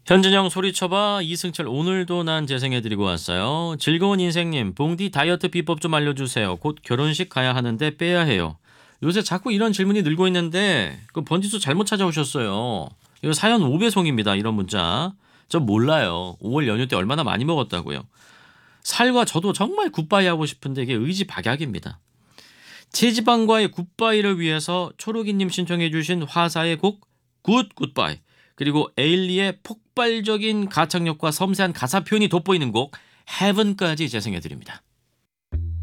현진영 소리쳐봐. 이승철 오늘도 난 재생해드리고 왔어요. 즐거운 인생님, 봉디 다이어트 비법 좀 알려주세요. 곧 결혼식 가야 하는데 빼야 해요. 요새 자꾸 이런 질문이 늘고 있는데 그 번지수 잘못 찾아오셨어요. 이거 사연 5배송입니다. 이런 문자. 저 몰라요. 5월 연휴 때 얼마나 많이 먹었다고요. 살과 저도 정말 굿바이 하고 싶은데 이게 의지박약입니다. 체지방과의 굿바이를 위해서 초록이님 신청해 주신 화사의 곡 굿바이, 그리고 에일리의 폭발적인 가창력과 섬세한 가사 표현이 돋보이는 곡 헤븐까지 재생해 드립니다.